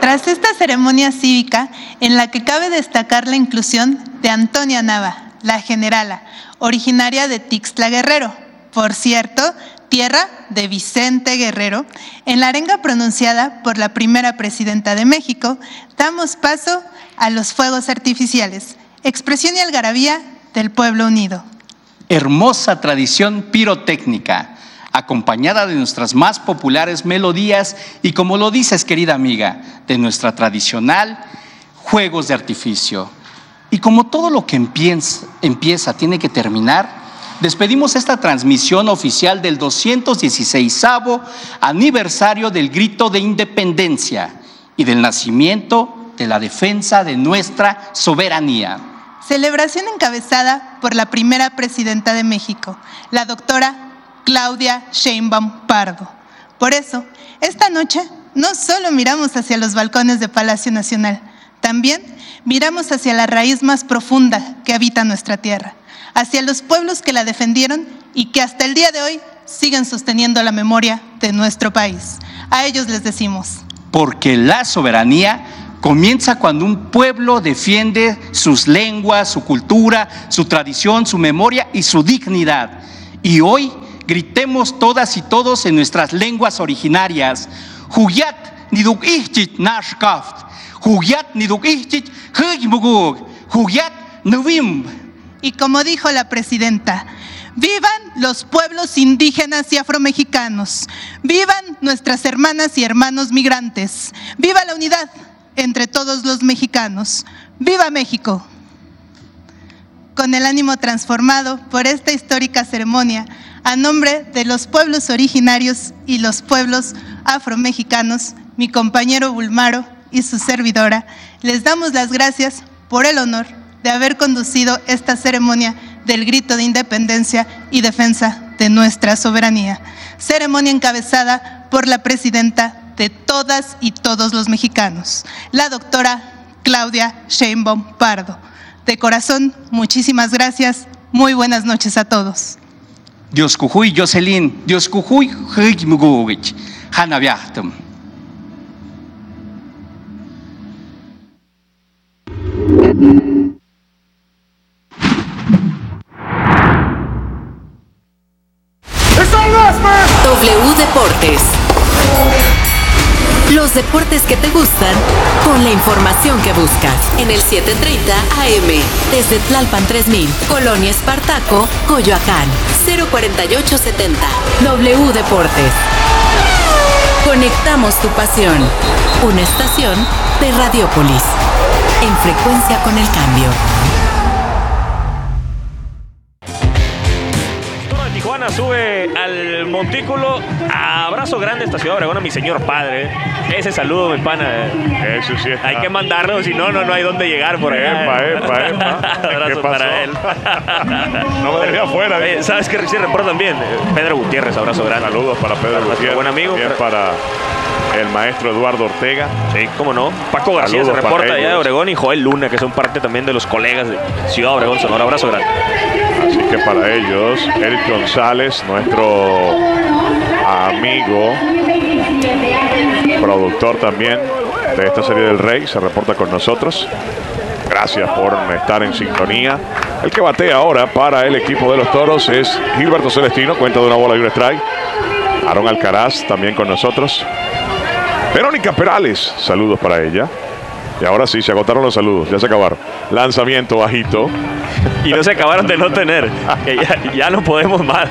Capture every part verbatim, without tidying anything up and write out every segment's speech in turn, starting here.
Tras esta ceremonia cívica, en la que cabe destacar la inclusión de Antonia Nava, la generala, originaria de Tixtla Guerrero, por cierto, tierra de Vicente Guerrero, en la arenga pronunciada por la primera presidenta de México, damos paso a los fuegos artificiales, expresión y algarabía del pueblo unido. Hermosa tradición pirotécnica, acompañada de nuestras más populares melodías y, como lo dices, querida amiga, de nuestra tradicional juegos de artificio. Y como todo lo que empieza, empieza tiene que terminar, despedimos esta transmisión oficial del doscientos dieciseisavo aniversario del Grito de Independencia y del nacimiento de la defensa de nuestra soberanía. Celebración encabezada por la primera presidenta de México, la doctora Claudia Sheinbaum Pardo. Por eso, esta noche no solo miramos hacia los balcones de Palacio Nacional, también miramos hacia la raíz más profunda que habita nuestra tierra, hacia los pueblos que la defendieron y que hasta el día de hoy siguen sosteniendo la memoria de nuestro país. A ellos les decimos: porque la soberanía comienza cuando un pueblo defiende sus lenguas, su cultura, su tradición, su memoria y su dignidad. Y hoy gritemos todas y todos en nuestras lenguas originarias: Juyat niduk ihchit nashkaft, Juyat niduk ihchit hujmugug, Juyat nuvim. Y como dijo la presidenta, vivan los pueblos indígenas y afromexicanos, vivan nuestras hermanas y hermanos migrantes, viva la unidad entre todos los mexicanos, viva México. Con el ánimo transformado por esta histórica ceremonia, a nombre de los pueblos originarios y los pueblos afromexicanos, mi compañero Bulmaro y su servidora, les damos las gracias por el honor de haber conducido esta ceremonia del Grito de Independencia y defensa de nuestra soberanía. Ceremonia encabezada por la presidenta de todas y todos los mexicanos, la doctora Claudia Sheinbaum Pardo. De corazón, muchísimas gracias. Muy buenas noches a todos. Dios kuhui Jocelyn, Dios kuhui hujmugug, hanaviachtum. W Deportes. Los deportes que te gustan, con la información que buscas. En el siete treinta A M, desde Tlalpan tres mil, Colonia Espartaco, Coyoacán, cero cuarenta y ocho setenta. W Deportes. Conectamos tu pasión. Una estación de Radiopolis. En frecuencia con el cambio. Tijuana sube al montículo. Abrazo grande a esta ciudad Obregón a mi señor padre. Ese saludo, mi pana. Eso sí está. Hay que mandarlo, si no, no, no hay dónde llegar por allá. Epa, epa, epa. Abrazo para él. No me dejé afuera. Eh, ¿Sabes qué? Sí, reportan bien. Pedro Gutiérrez, abrazo grande. Saludos para Pedro para Gutiérrez. Buen amigo. Bien para el maestro Eduardo Ortega. Sí, cómo no. Paco García se reporta allá de Obregón y Joel Luna, que son parte también de los colegas de Ciudad Obregón, Sonora. Abrazo grande. Así que para ellos, Eric González, nuestro amigo, productor también de esta serie del Rey, se reporta con nosotros. Gracias por estar en sintonía. El que batea ahora para el equipo de los Toros es Gilberto Celestino, cuenta de una bola y un strike. Aaron Alcaraz también con nosotros. Verónica Perales, saludos para ella. Y ahora sí, se agotaron los saludos, ya se acabaron. Lanzamiento bajito. Y no se acabaron de no tener, que ya, ya no podemos más.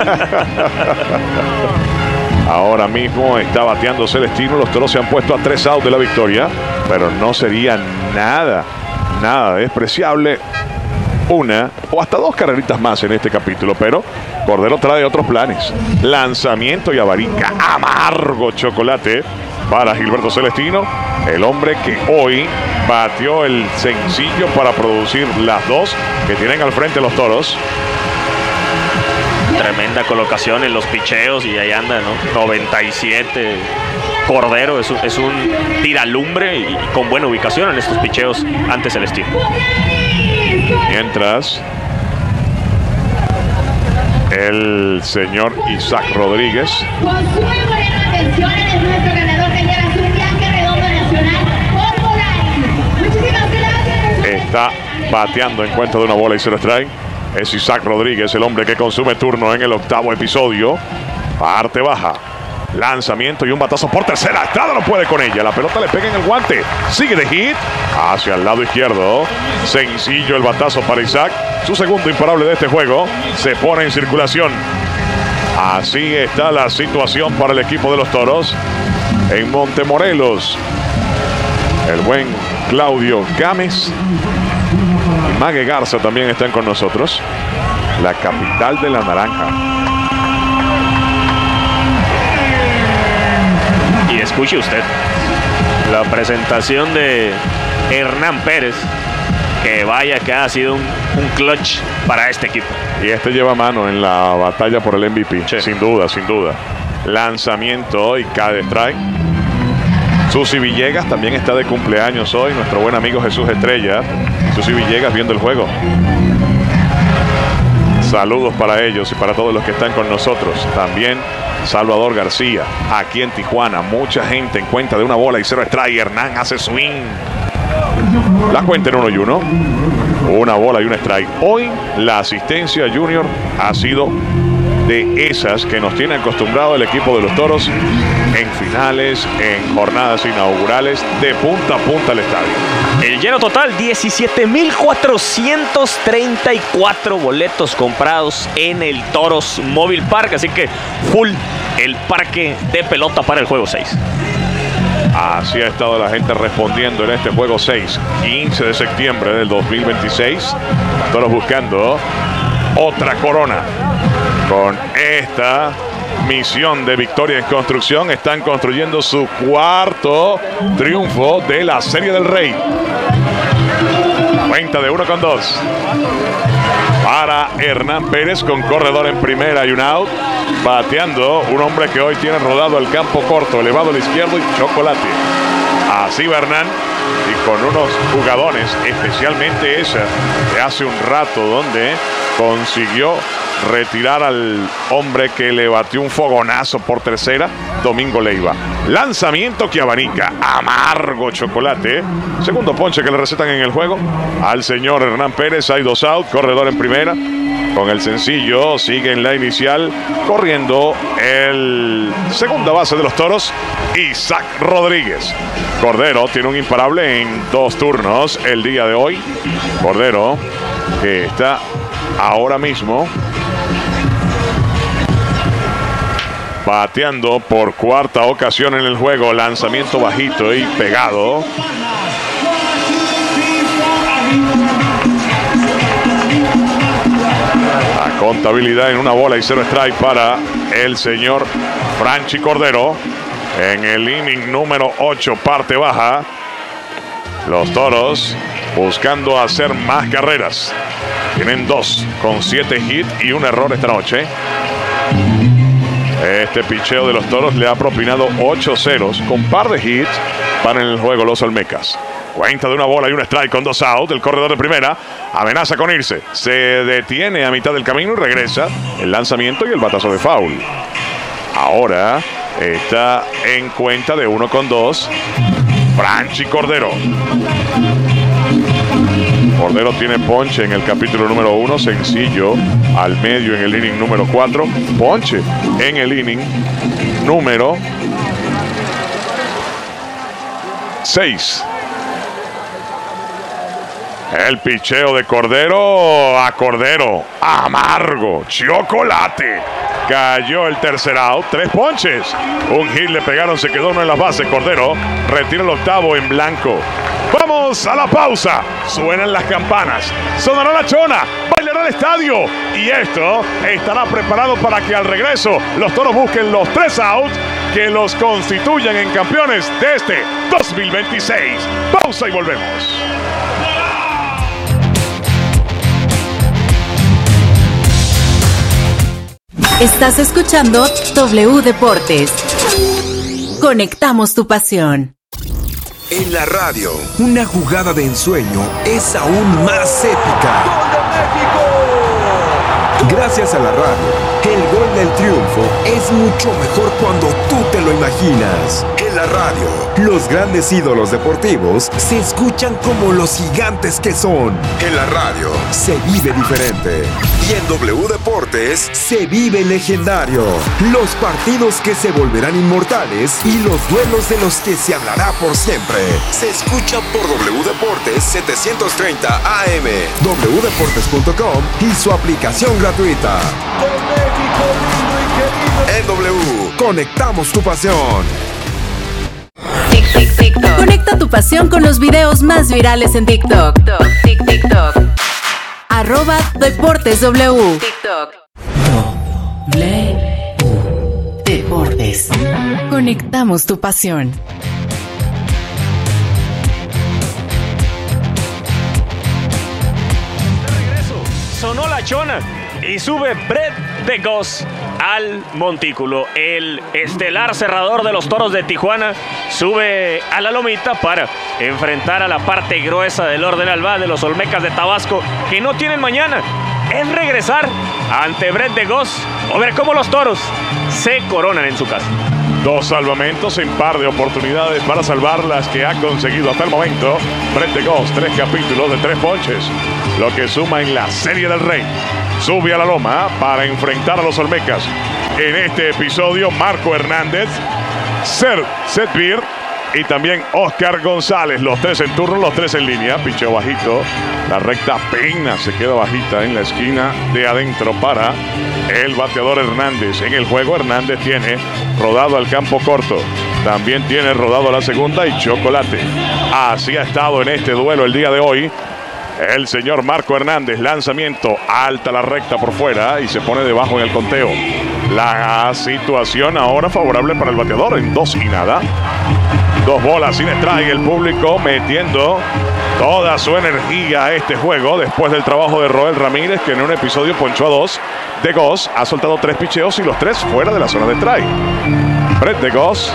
Ahora mismo está bateando Celestino. Los Toros se han puesto a tres outs de la victoria, pero no sería nada, nada despreciable una o hasta dos carreritas más en este capítulo, pero Cordero trae otros planes. Lanzamiento y avarica, amargo chocolate para Gilberto Celestino, el hombre que hoy batió el sencillo para producir las dos que tienen al frente los Toros. Tremenda colocación en los picheos y ahí anda, ¿no? noventa y siete. Cordero es un, es un tiralumbre y con buena ubicación en estos picheos ante Celestino. Mientras el señor Isaac Rodríguez. Con su muy buena atención, es nuestro ganador de Guerra Azul, Blanca Redondo Nacional. está bateando en cuenta de una bola y cero strike. Es Isaac Rodríguez, el hombre que consume turno en el octavo episodio. Parte baja. Lanzamiento y un batazo por tercera. Estrada no puede con ella. La pelota le pega en el guante. Sigue de hit. Hacia el lado izquierdo. Sencillo el batazo para Isaac. Su segundo imparable de este juego. Se pone en circulación. Así está la situación para el equipo de los Toros. En Montemorelos. El buen Claudio Gámez y Mague Garza también están con nosotros. La capital de la naranja. Y escuche usted la presentación de Hernán Pérez, que vaya que ha sido un, un clutch para este equipo. Y este lleva mano en la batalla por el M V P, sí. Sin duda, sin duda. Lanzamiento y cae strike. Susi Villegas también está de cumpleaños hoy, nuestro buen amigo Jesús Estrella. Susi Villegas viendo el juego. Saludos para ellos y para todos los que están con nosotros. También Salvador García, aquí en Tijuana. Mucha gente en cuenta de una bola y cero strike. Hernán hace swing. La cuenta en uno y uno. Una bola y un strike. Hoy la asistencia junior ha sido de esas que nos tiene acostumbrado el equipo de los Toros en finales, en jornadas inaugurales, de punta a punta al estadio. El lleno total, diecisiete mil cuatrocientos treinta y cuatro boletos comprados en el Toros Mobile Park, así que full el parque de pelota para el juego seis. Así ha estado la gente respondiendo en este juego seis, quince de septiembre del dos mil veintiséis. Toros buscando otra corona. Con esta misión de victoria en construcción, están construyendo su cuarto triunfo de la Serie del Rey. Cuenta de uno con dos. Para Hernán Pérez, con corredor en primera y un out. Bateando un hombre que hoy tiene rodado el campo corto, elevado al izquierdo y chocolate. Así va Hernán, y con unos jugadores, especialmente esa de hace un rato, donde consiguió retirar al hombre que le batió un fogonazo por tercera, Domingo Leiva. Lanzamiento que abanica, amargo chocolate. Segundo ponche que le recetan en el juego al señor Hernán Pérez. Hay dos out, corredor en primera. Con el sencillo sigue en la inicial, corriendo el segunda base de los Toros, Isaac Rodríguez. Cordero tiene un imparable en dos turnos el día de hoy. Cordero, que está ahora mismo bateando por cuarta ocasión en el juego. Lanzamiento bajito y pegado. La contabilidad en una bola y cero strike para el señor Franchi Cordero. En el inning número ocho, parte baja. Los Toros buscando hacer más carreras. Tienen dos, con siete hits y un error esta noche. Este picheo de los Toros le ha propinado ocho ceros con par de hits para en el juego los Olmecas. Cuenta de una bola y un strike con dos out. El corredor de primera amenaza con irse. Se detiene a mitad del camino y regresa. El lanzamiento y el batazo de foul. Ahora está en cuenta de uno con dos. Franchi Cordero. Cordero tiene ponche en el capítulo número uno, sencillo al medio en el inning número cuatro, ponche en el inning número seis. El picheo de Cordero a Cordero, amargo, chocolate. Cayó el tercer out, tres ponches. Un hit le pegaron, se quedó uno en las bases. Cordero retira el octavo en blanco. Vamos a la pausa. Suenan las campanas. Sonará la chona. Bailará el estadio. Y esto estará preparado para que al regreso los Toros busquen los tres outs que los constituyan en campeones de este dos mil veintiséis. Pausa y volvemos. Estás escuchando W Deportes. Conectamos tu pasión. En la radio, una jugada de ensueño es aún más épica. ¡Gol de México! Gracias a la radio, El gol del triunfo es mucho mejor cuando tú te lo imaginas. En la radio, los grandes ídolos deportivos se escuchan como los gigantes que son. En la radio, se vive diferente. Y en W Deportes, se vive legendario. Los partidos que se volverán inmortales y los duelos de los que se hablará por siempre. Se escucha por W Deportes setecientos treinta A M, w deportes punto com y su aplicación gratuita. En W, conectamos tu pasión. Tic, tic, TikTok. Conecta tu pasión con los videos más virales en TikTok. Tic, TikTok. Arroba Deportes W. TikTok. W Deportes. Conectamos tu pasión. Sonó la chona y sube Brett DeGoss al montículo. El estelar cerrador de los Toros de Tijuana sube a la lomita para enfrentar a la parte gruesa del orden albá de los Olmecas de Tabasco, que no tienen mañana. Es regresar ante Brett DeGoss o ver cómo los Toros se coronan en su casa. Dos salvamentos en par de oportunidades para salvar las que ha conseguido hasta el momento Brett DeGoss. Tres capítulos de tres ponches, lo que suma en la Serie del Rey. Sube a la loma para enfrentar a los Olmecas. En este episodio, Marco Hernández, Ser Setbir y también Oscar González. Los tres en turno, los tres en línea. Picheo bajito. La recta pena se queda bajita en la esquina de adentro para el bateador Hernández. En el juego, Hernández tiene rodado al campo corto. También tiene rodado a la segunda y chocolate. Así ha estado en este duelo el día de hoy el señor Marco Hernández. Lanzamiento alta la recta por fuera y se pone debajo en el conteo. La situación ahora favorable para el bateador en dos y nada. Dos bolas sin strike. El público metiendo toda su energía a este juego después del trabajo de Roel Ramírez, que en un episodio ponchó a dos. DeGoss ha soltado tres picheos y los tres fuera de la zona de strike. Brett DeGoss,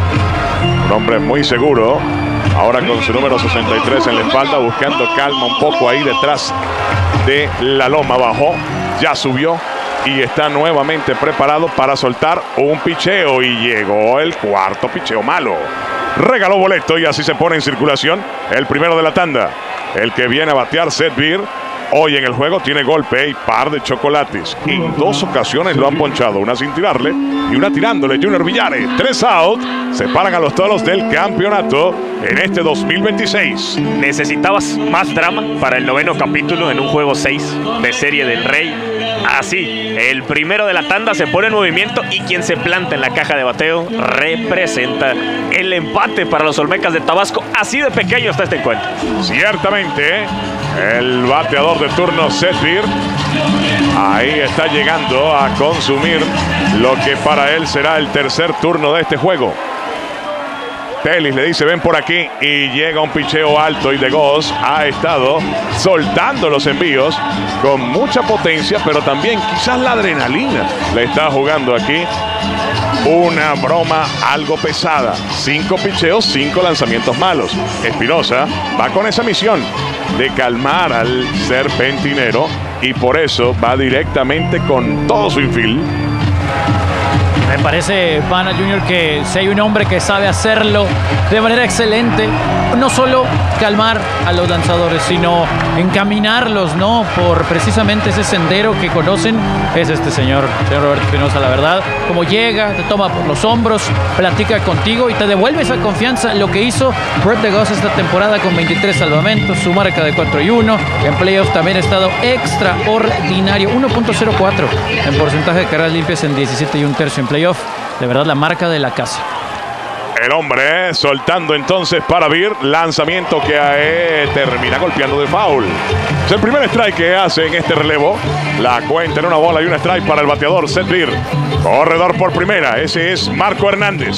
un hombre muy seguro, ahora con su número sesenta y tres en la espalda, buscando calma un poco ahí detrás de la loma. Bajó, ya subió y está nuevamente preparado para soltar un picheo. Y llegó el cuarto picheo malo. Regaló boleto y así se pone en circulación el primero de la tanda. El que viene a batear, Setbir, hoy en el juego tiene golpe y par de chocolates. En dos ocasiones lo han ponchado, una sin tirarle y una tirándole. Junior Villares, tres out, separan a los Toros del campeonato en este dos mil veintiséis. ¿Necesitabas más drama para el noveno capítulo en un juego seis de Serie del Rey? Así, el primero de la tanda se pone en movimiento y quien se planta en la caja de bateo representa el empate para los Olmecas de Tabasco. Así de pequeño está este encuentro. Ciertamente, el bateador de turno, Setbir, ahí está llegando a consumir lo que para él será el tercer turno de este juego. Telis le dice ven por aquí y llega un picheo alto y DeGoss ha estado soltando los envíos con mucha potencia, pero también quizás la adrenalina le está jugando aquí una broma algo pesada. Cinco picheos, cinco lanzamientos malos. Espinosa va con esa misión de calmar al serpentinero y por eso va directamente con todo su infield. Me parece, Pana Junior, que si hay un hombre que sabe hacerlo de manera excelente, no solo calmar a los lanzadores, sino encaminarlos, ¿no?, por precisamente ese sendero que conocen, es este señor, señor Roberto Espinosa, la verdad. Como llega, te toma por los hombros, platica contigo y te devuelve esa confianza. Lo que hizo Brett DeGoss esta temporada con veintitrés salvamentos, su marca de cuatro y uno. En playoffs también ha estado extraordinario, uno punto cero cuatro en porcentaje de carreras limpias en diecisiete y un tercio en playoffs. De verdad, la marca de la casa. El hombre eh, soltando entonces para Vir. Lanzamiento que eh, termina golpeando de foul. Es el primer strike que hace en este relevo. La cuenta en una bola y un strike para el bateador Setbir. Corredor por primera. Ese es Marco Hernández.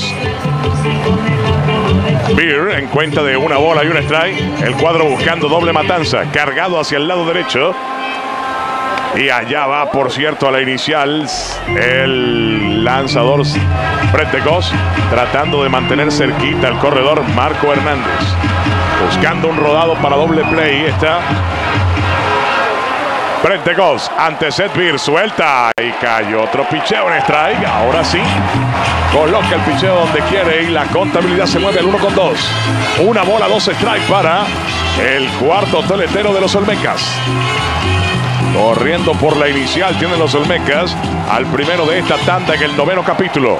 Vir en cuenta de una bola y un strike. El cuadro buscando doble matanza. Cargado hacia el lado derecho. Y allá va, por cierto, a la inicial el lanzador Brett DeGoss, tratando de mantener cerquita al corredor Marco Hernández. Buscando un rodado para doble play. Está Brett DeGoss ante Seth Beer, suelta y cayó otro picheo en strike. Ahora sí, coloca el picheo donde quiere y la contabilidad se mueve al uno con dos. Una bola, dos strikes para el cuarto toletero de los Olmecas. Corriendo por la inicial tienen los Olmecas al primero de esta tanda en el noveno capítulo.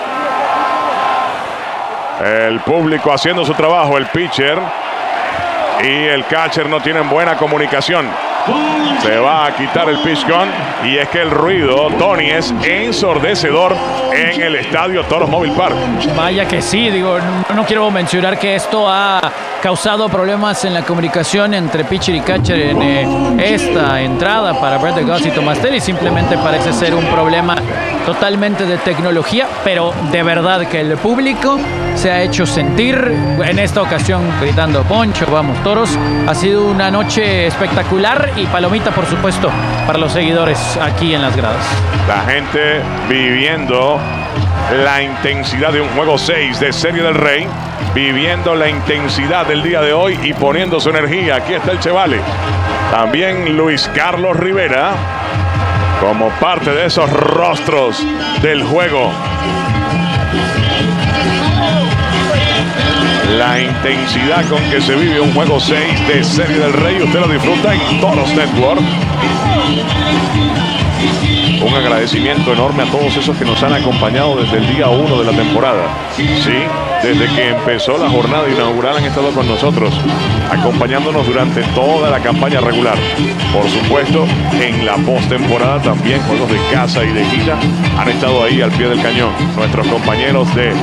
El público haciendo su trabajo, el pitcher y el catcher no tienen buena comunicación. Se va a quitar el pitch gun y es que el ruido, Tony, es ensordecedor en el estadio Toros Mobile Park. Vaya que sí, digo, no, no quiero mencionar que esto ha causado problemas en la comunicación entre pitcher y catcher en eh, esta entrada para Brett DeGoss y Tomastelli. Simplemente parece ser un problema totalmente de tecnología, pero de verdad que el público se ha hecho sentir en esta ocasión gritando Poncho, vamos Toros. Ha sido una noche espectacular y palomita, por supuesto, para los seguidores aquí en las gradas. La gente viviendo la intensidad de un juego seis de Serie del Rey, viviendo la intensidad del día de hoy y poniendo su energía. Aquí está el Chevale. También Luis Carlos Rivera como parte de esos rostros del juego. La intensidad con que se vive un juego seis de Serie del Rey, usted lo disfruta en Toros Network. Un agradecimiento enorme a todos esos que nos han acompañado desde el día uno de la temporada. Sí, desde que empezó la jornada inaugural han estado con nosotros, acompañándonos durante toda la campaña regular. Por supuesto, en la postemporada también, juegos de casa y de gira, han estado ahí al pie del cañón. Nuestros compañeros de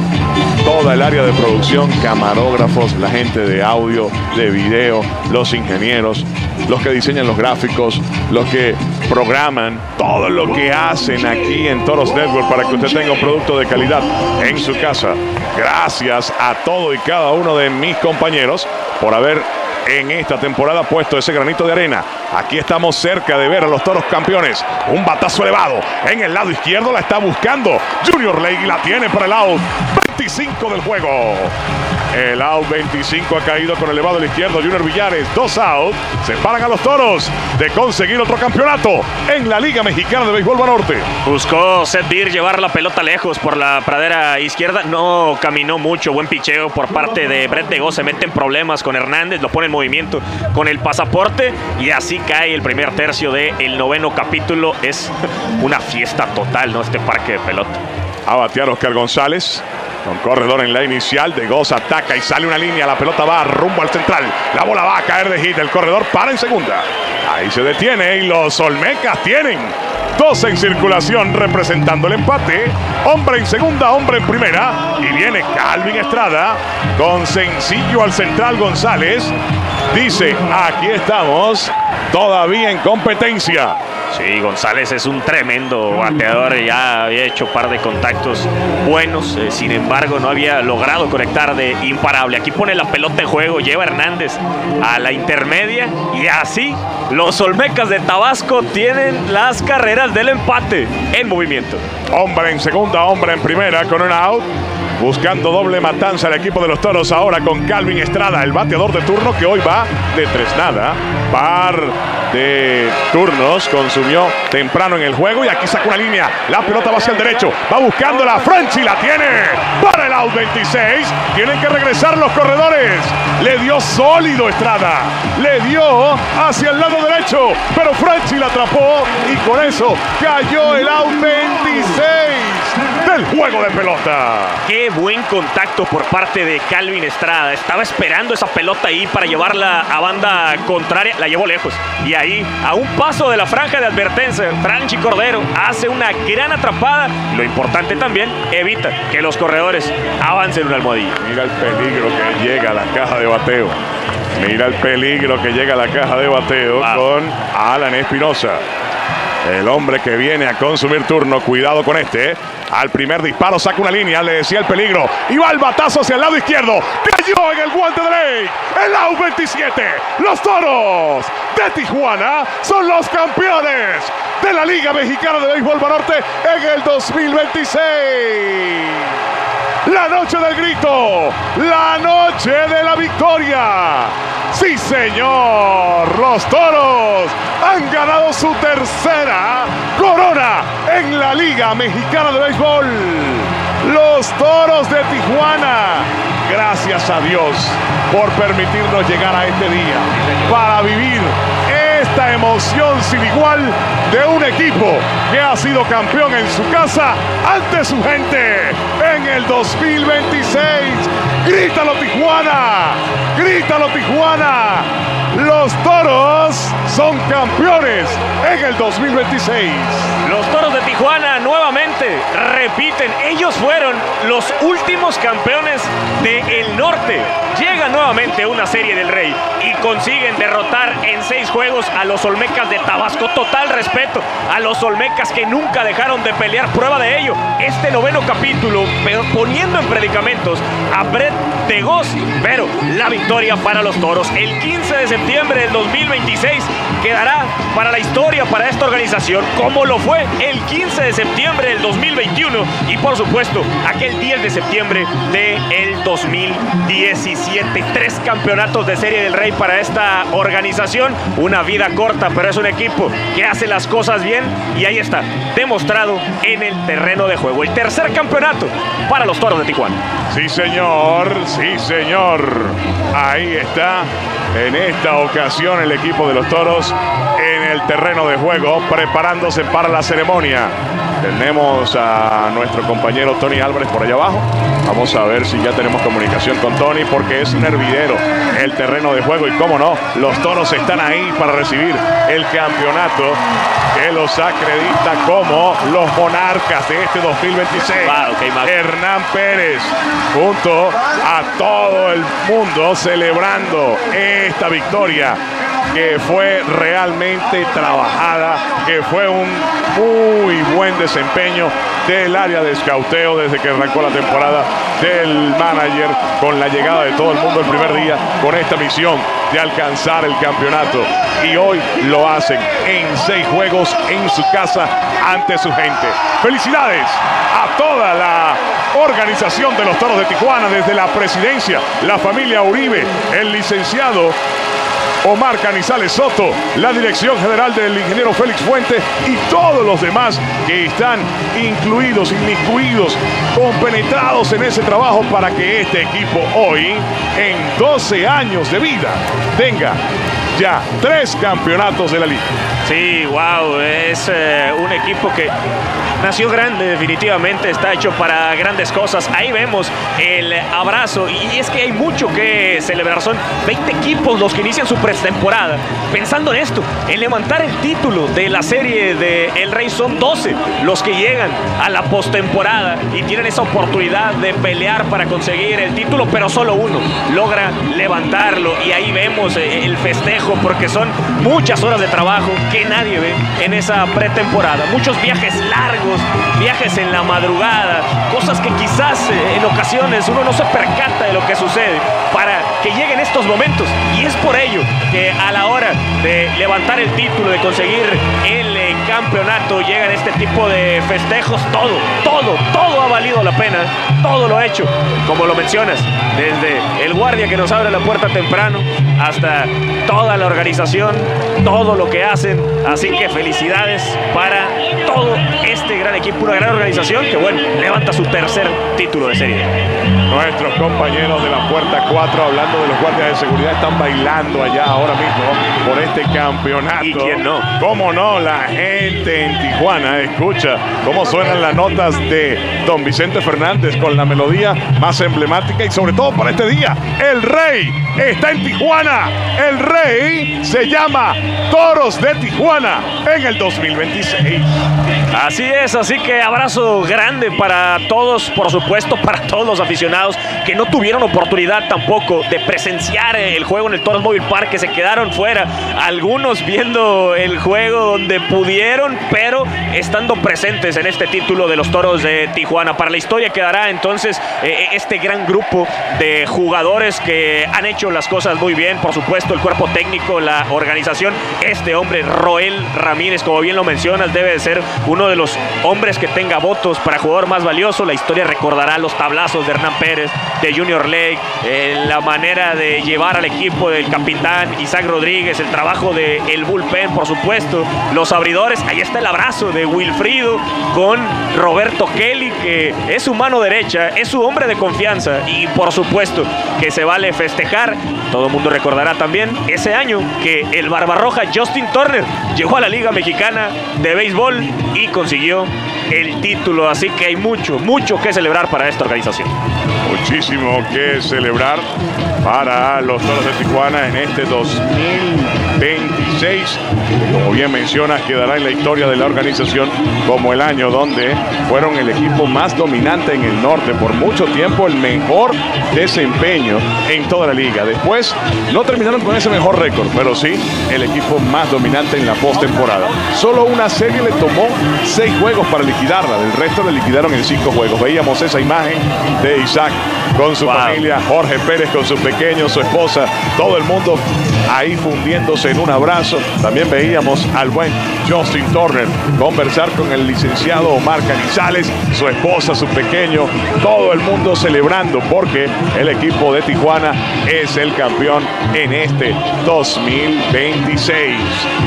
toda el área de producción, camarógrafos, la gente de audio, de video, los ingenieros, los que diseñan los gráficos, los que programan, todo lo que hacen aquí en Toros Network para que usted tenga un producto de calidad en su casa. Gracias a todo y cada uno de mis compañeros por haber en esta temporada puesto ese granito de arena. Aquí estamos cerca de ver a los Toros campeones. Un batazo elevado en el lado izquierdo, la está buscando Junior Lake y la tiene para el out veinticinco del juego. El out veinticinco ha caído con elevado al izquierdo Junior Villares. Dos out. Separan a los Toros de conseguir otro campeonato en la Liga Mexicana de Béisbol Banorte. Buscó Seth Beer llevar la pelota lejos por la pradera izquierda. No caminó mucho. Buen picheo por parte de Brett DeGoss. Se mete en problemas con Hernández. Lo pone en movimiento con el pasaporte. Y así cae el primer tercio del noveno capítulo. Es una fiesta total, ¿no? Este parque de pelota. A batear Oscar González. Con corredor en la inicial, DeGoss ataca y sale una línea, la pelota va rumbo al central, la bola va a caer de hit, el corredor para en segunda, ahí se detiene y los Olmecas tienen dos en circulación representando el empate, hombre en segunda, hombre en primera, y viene Calvin Estrada con sencillo al central González, dice, aquí estamos, todavía en competencia. Sí, González es un tremendo bateador, ya había hecho un par de contactos buenos, eh, sin embargo no había logrado conectar de imparable. Aquí pone la pelota en juego, lleva Hernández a la intermedia y así los Olmecas de Tabasco tienen las carreras del empate en movimiento. Hombre en segunda, hombre en primera con un out. Buscando doble matanza el equipo de los Toros ahora con Calvin Estrada, el bateador de turno que hoy va de tres nada. Par de turnos consumió temprano en el juego y aquí saca una línea. La pelota va hacia el derecho, va buscando la Frenchy, la tiene para el out veintiséis. Tienen que regresar los corredores. Le dio sólido Estrada, le dio hacia el lado derecho, pero Frenchy la atrapó y con eso cayó el out veintiséis del juego de pelota. Qué buen contacto por parte de Calvin Estrada. Estaba esperando esa pelota ahí para llevarla a banda contraria. La llevó lejos. Y ahí, a un paso de la franja de advertencia, Franchi Cordero hace una gran atrapada. Lo importante también, evita que los corredores avancen una almohadilla. Mira el peligro que llega a la caja de bateo. Mira el peligro que llega a la caja de bateo wow. Con Alan Espinosa. El hombre que viene a consumir turno. Cuidado con este. Al primer disparo saca una línea. Le decía el peligro. Y va el batazo hacia el lado izquierdo. Cayó en el guante de Lake. El out veintisiete. Los Toros de Tijuana son los campeones de la Liga Mexicana de Béisbol Banorte en el dos mil veintiséis. La noche del grito. La noche de la victoria. Sí, señor. Los Toros han ganado su tercera corona en la Liga Mexicana de Béisbol. Los Toros de Tijuana. Gracias a Dios por permitirnos llegar a este día para vivir esta emoción sin igual de un equipo que ha sido campeón en su casa ante su gente en el dos mil veintiséis. ¡Grítalo, Tijuana! ¡Grítalo, Tijuana! Los Toros son campeones en el dos mil veintiséis. Los Toros de Tijuana nuevamente repiten. Ellos fueron los últimos campeones del norte. Llegan nuevamente a una Serie del Rey y consiguen derrotar en seis juegos a los Olmecas de Tabasco. Total respeto a los Olmecas que nunca dejaron de pelear. Prueba de ello, este noveno capítulo, pero poniendo en predicamentos a Brett Degos, pero la victoria para los Toros. El quince de septiembre del dos mil veintiséis quedará para la historia para esta organización, como lo fue el quince de septiembre del dos mil veintiuno y por supuesto aquel diez de septiembre del dos mil diecisiete. Tres campeonatos de Serie del Rey para esta organización. Una vida corta, pero es un equipo que hace las cosas bien y ahí está, demostrado en el terreno de juego. El tercer campeonato para los Toros de Tijuana. Sí, señor. Sí, señor. Ahí está. En esta ocasión el equipo de los Toros en el terreno de juego preparándose para la ceremonia. Tenemos a nuestro compañero Tony Álvarez por allá abajo. Vamos a ver si ya tenemos comunicación con Tony porque es un hervidero el terreno de juego y cómo no, los Toros están ahí para recibir el campeonato que los acredita como los monarcas de este dos mil veintiséis. Wow, okay, Hernán Pérez junto a todo el mundo celebrando esta victoria que fue realmente trabajada, que fue un muy buen desempeño del área de escauteo desde que arrancó la temporada, del manager, con la llegada de todo el mundo el primer día, con esta misión de alcanzar el campeonato. Y hoy lo hacen en seis juegos en su casa ante su gente. ¡Felicidades a toda la organización de los Toros de Tijuana, desde la presidencia, la familia Uribe, el licenciado Omar Canizales Soto, la dirección general del ingeniero Félix Fuente y todos los demás que están incluidos, inmiscuidos, compenetrados en ese trabajo para que este equipo hoy, en doce años de vida, tenga ya tres campeonatos de la liga. Sí, wow, es eh, un equipo que nació grande, definitivamente está hecho para grandes cosas. Ahí vemos el abrazo y es que hay mucho que celebrar. Son veinte equipos los que inician su pretemporada pensando en esto, en levantar el título de la Serie de El Rey. Son doce los que llegan a la postemporada y tienen esa oportunidad de pelear para conseguir el título, pero solo uno logra levantarlo y ahí vemos el festejo porque son muchas horas de trabajo que nadie ve en esa pretemporada. Muchos viajes largos, viajes en la madrugada, cosas que quizás eh, en ocasiones uno no se percata de lo que sucede para que lleguen estos momentos. Y es por ello que a la hora de levantar el título, de conseguir el eh, campeonato, llegan este tipo de festejos. Todo, todo, todo ha valido la pena, todo lo hecho, como lo mencionas, desde el guardia que nos abre la puerta temprano hasta toda la organización, todo lo que hacen. Así que felicidades para todo este gran equipo, una gran organización que, bueno, levanta su tercer título de serie. Nuestros compañeros de la puerta cuatro, hablando de los guardias de seguridad, están bailando allá ahora mismo por este campeonato. ¿Y quién no? ¿Cómo no? La gente en Tijuana escucha cómo suenan las notas de don Vicente Fernández con la melodía más emblemática y sobre todo para este día. El Rey está en Tijuana. El Rey se llama Toros de Tijuana en el dos mil veintiséis. Así es, así que abrazo grande para todos, por supuesto, para todos los aficionados que no tuvieron oportunidad tampoco de presenciar el juego en el Toros Mobile Park, que se quedaron fuera. Algunos viendo el juego donde pudieron pudieron, pero estando presentes en este título de los Toros de Tijuana. Para la historia quedará entonces eh, este gran grupo de jugadores que han hecho las cosas muy bien, por supuesto el cuerpo técnico, la organización. Este hombre, Roel Ramírez, como bien lo mencionas, debe de ser uno de los hombres que tenga votos para jugador más valioso. La historia recordará los tablazos de Hernán Pérez, de Junior Lake, eh, la manera de llevar al equipo del capitán Isaac Rodríguez, el trabajo del bullpen, por supuesto, los abridores. Ahí está el abrazo de Wilfrido con Roberto Kelly, que es su mano derecha, es su hombre de confianza, y por supuesto que se vale festejar. Todo el mundo recordará también ese año que el Barbarroja Justin Turner llegó a la Liga Mexicana de Béisbol y consiguió el título, así que hay mucho, mucho que celebrar para esta organización. Muchísimo que celebrar para los Toros de Tijuana en este dos mil veintiséis. Como bien mencionas, quedará en la historia de la organización como el año donde fueron el equipo más dominante en el norte, por mucho tiempo el mejor desempeño en toda la liga. Después no terminaron con ese mejor récord, pero sí el equipo más dominante en la postemporada. Solo una serie le tomó seis juegos para liquidarla, del resto le liquidaron en cinco juegos. Veíamos esa imagen de Isaac con su wow. familia, Jorge Pérez con su pequeño, su esposa, todo el mundo ahí fundiéndose en un abrazo. También veíamos al buen Justin Turner conversar con el licenciado Omar Canizales, su esposa, su pequeño, todo el mundo celebrando porque el equipo de Tijuana es el campeón en este dos mil veintiséis.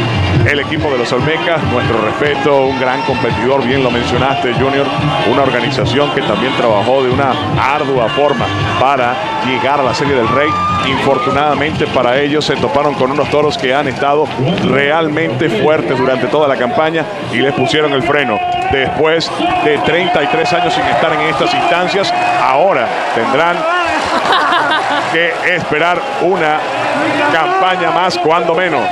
El equipo de los Olmecas, nuestro respeto, un gran competidor, bien lo mencionaste, Junior, una organización que también trabajó de una ardua forma para llegar a la Serie del Rey. Infortunadamente para ellos se toparon con unos toros que han estado realmente fuertes durante toda la campaña y les pusieron el freno. Después de treinta y tres años sin estar en estas instancias, ahora tendrán que esperar una campaña más, cuando menos.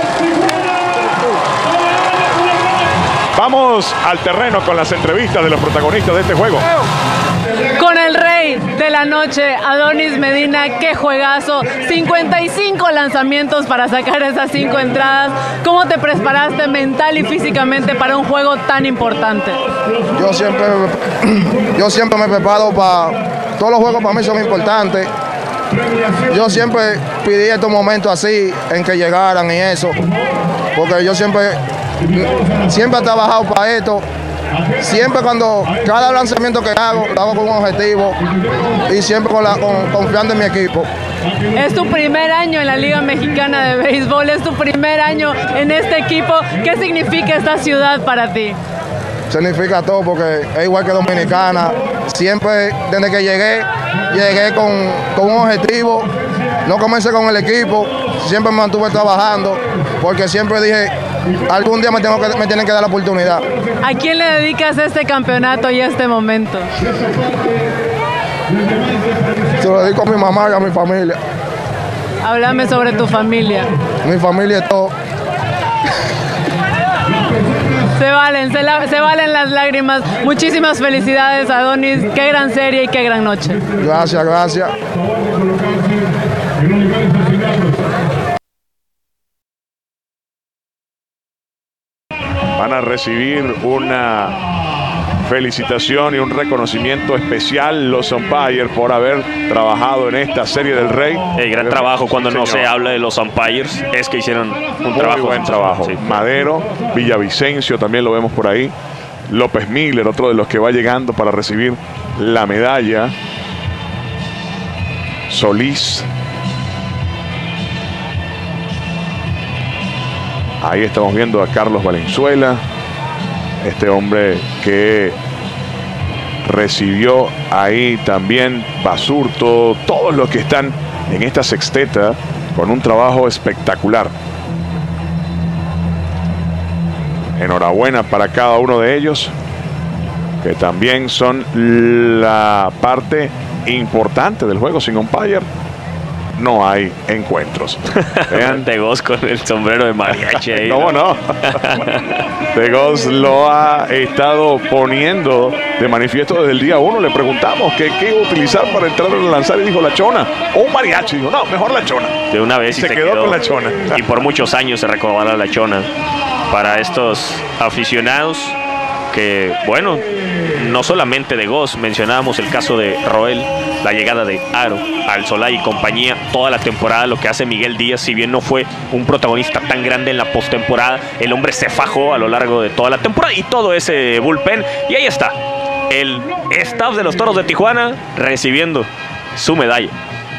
Vamos al terreno con las entrevistas de los protagonistas de este juego. Con el rey de la noche, Adonis Medina, qué juegazo, cincuenta y cinco lanzamientos para sacar esas cinco entradas. ¿Cómo te preparaste mental y físicamente para un juego tan importante? Yo siempre, yo siempre me preparo para, todos los juegos para mí son importantes. Yo siempre pedí estos momentos así, en que llegaran y eso, porque yo siempre, siempre he trabajado para esto. Siempre cuando, cada lanzamiento que hago, lo hago con un objetivo y siempre con la, con, confiando en mi equipo. Es tu primer año en la Liga Mexicana de Béisbol, es tu primer año en este equipo. ¿Qué significa esta ciudad para ti? Significa todo porque es igual que Dominicana. Siempre, desde que llegué, llegué con, con un objetivo. No comencé con el equipo, siempre me mantuve trabajando porque siempre dije, algún día me, tengo que, me tienen que dar la oportunidad. ¿A quién le dedicas este campeonato y este momento? Se lo dedico a mi mamá y a mi familia. Háblame sobre tu familia. Mi familia es todo. Se valen, se, la, se valen las lágrimas. Muchísimas felicidades, Adonis. Qué gran serie y qué gran noche. Gracias, gracias. Van a recibir una felicitación y un reconocimiento especial los umpires por haber trabajado en esta Serie del Rey. El gran trabajo cuando no se habla de los umpires es que hicieron un Muy trabajo. buen trabajo. Sí. Madero, Villavicencio también lo vemos por ahí. López Miller, otro de los que va llegando para recibir la medalla. Solís. Ahí estamos viendo a Carlos Valenzuela, este hombre que recibió ahí también Basurto, todos los que están en esta sexteta con un trabajo espectacular. Enhorabuena para cada uno de ellos, que también son la parte importante del juego sin umpire. no hay encuentros. Vean De Gos con el sombrero de mariachi ahí. ¿Cómo no? De Gos lo ha estado poniendo de manifiesto desde el día uno. Le preguntamos que qué iba a utilizar para entrar a lanzar y dijo la chona o un mariachi. Dijo, no, mejor la chona. De una vez y se, se quedó, quedó con la chona. Y por muchos años se recordará la chona para estos aficionados que, bueno, no solamente De Gos, mencionábamos el caso de Roel, la llegada de Aro, Alzolay y compañía, toda la temporada, lo que hace Miguel Díaz, si bien no fue un protagonista tan grande en la postemporada, el hombre se fajó a lo largo de toda la temporada y todo ese bullpen, y ahí está, el staff de los Toros de Tijuana recibiendo su medalla.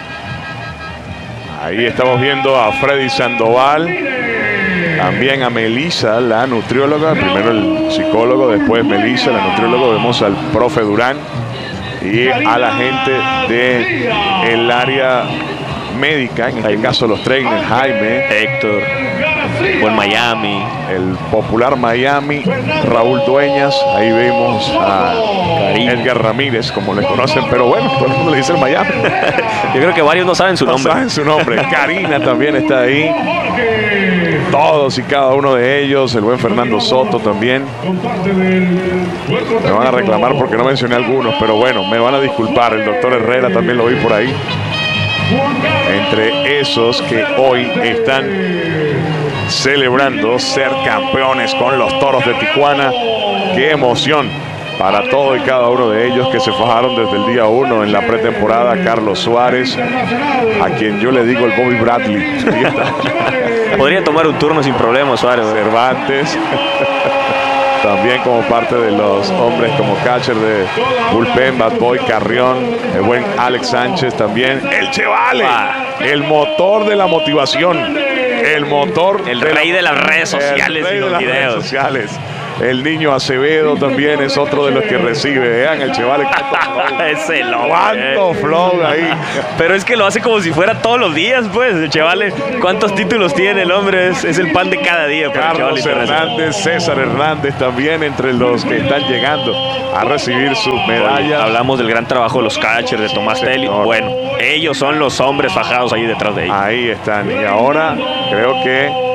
Ahí estamos viendo a Freddy Sandoval, también a Melissa, la nutrióloga, primero el psicólogo, después Melissa, la nutrióloga, vemos al profe Durán y a la gente del área médica, en este caso los trainers, Jaime, Héctor, buen Miami, el popular Miami, Raúl Dueñas, ahí vemos a Karim. Edgar Ramírez, como le conocen, pero bueno, todo el mundo le dice el Miami. Yo creo que varios no saben su no nombre. No saben su nombre. Karina también está ahí. Todos y cada uno de ellos, el buen Fernando Soto también. Me van a reclamar porque no mencioné algunos, pero bueno, me van a disculpar. El doctor Herrera también lo vi por ahí. Entre esos que hoy están celebrando ser campeones con los Toros de Tijuana. ¡Qué emoción! Para todo y cada uno de ellos que se fajaron desde el día uno en la pretemporada. Carlos Suárez, a quien yo le digo el Bobby Bradley. Podría tomar un turno sin problema, Suárez. Cervantes. También como parte de los hombres como catcher de bullpen, Bad Boy Carrión, el buen Alex Sánchez también. El Chevale, el motor de la motivación. El motor. El rey de las redes sociales y los videos. Sociales. El niño Acevedo también es otro de los que recibe. Vean el Chevale. Ese lo ¿Cuánto flow ahí? Pero es que lo hace como si fuera todos los días, pues. El Chevale, ¿cuántos títulos tiene el hombre? Es, es el pan de cada día. Carlos Hernández, César Hernández también entre los que están llegando a recibir sus medallas. Hablamos del gran trabajo de los catchers, de Tomás Telly. Bueno, ellos son los hombres fajados ahí detrás de ellos. Ahí están. Y ahora creo que